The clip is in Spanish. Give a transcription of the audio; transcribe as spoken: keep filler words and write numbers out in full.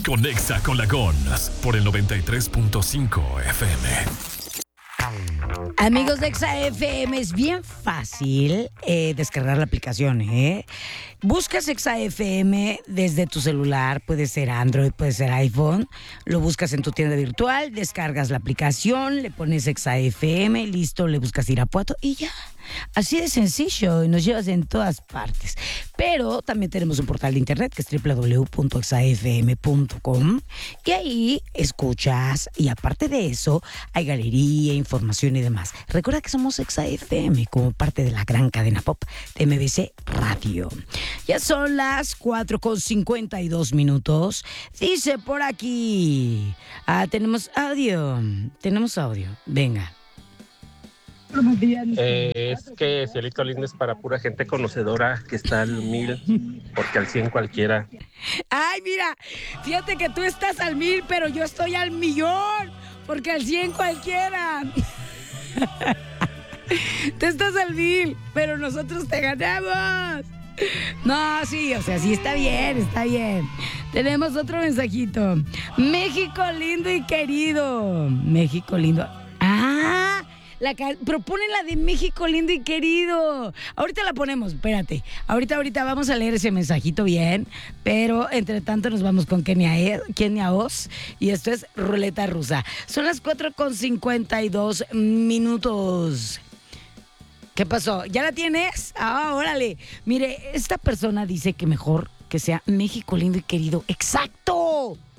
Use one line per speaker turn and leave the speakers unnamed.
Conexa con la Gons por el noventa y tres punto cinco F M.
Amigos de Exa F M, es bien fácil eh, descargar la aplicación, ¿eh? Buscas Exa F M desde tu celular, puede ser Android, puede ser iPhone, lo buscas en tu tienda virtual, descargas la aplicación, le pones Exa F M, listo, le buscas Irapuato y ya. Así de sencillo, y nos llevas en todas partes. Pero también tenemos un portal de internet que es doble u doble u doble u punto exa f m punto com y ahí escuchas y aparte de eso hay galería, información y demás. Recuerda que somos Exa F M como parte de la gran cadena pop de M B C Radio. Ya son las cuatro con cincuenta y dos minutos. Dice por aquí, ah, tenemos audio, tenemos audio, venga.
Eh, es que Cielito Lindo es para pura gente conocedora que está al mil, porque al cien cualquiera.
Ay, mira, fíjate que tú estás al mil, pero yo estoy al millón, porque al cien cualquiera. Tú estás al mil, pero nosotros te ganamos. No, sí, o sea, sí está bien, está bien. Tenemos otro mensajito. México lindo y querido. México lindo. Ah, La ca- proponen la de México lindo y querido. Ahorita la ponemos, espérate. Ahorita, ahorita vamos a leer ese mensajito bien. Pero entre tanto nos vamos con Kenia, e- Kenia Oz. Y esto es Ruleta Rusa. Son las cuatro con cincuenta y dos minutos. ¿Qué pasó? ¿Ya la tienes? Ah, órale. Mire, esta persona dice que mejor que sea México lindo y querido. ¡Exacto!